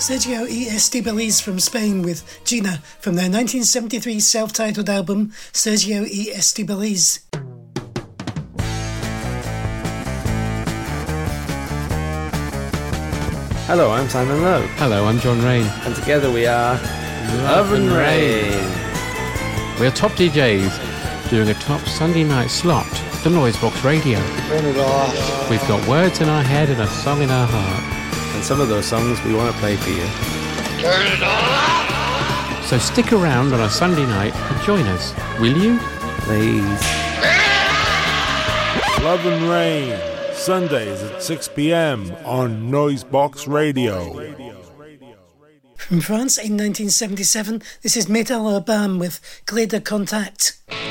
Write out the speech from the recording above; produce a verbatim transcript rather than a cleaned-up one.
Sergio y Estibaliz from Spain with Gina from their nineteen seventy-three self-titled album Sergio y Estibaliz. Hello, I'm Simon Lowe. Hello, I'm John Rain. And together we are Love and Rain. We are top D Js doing a top Sunday night slot for Noisebox Radio. Turn it off. We've got words in our head and a song in our heart. And some of those songs we want to play for you. Turn it off! So stick around on a Sunday night and join us, will you? Please. Love and Rain, Sundays at six p.m. on Noisebox Radio. From France in nineteen seventy-seven, this is Metal Urbain with Clé de Contact.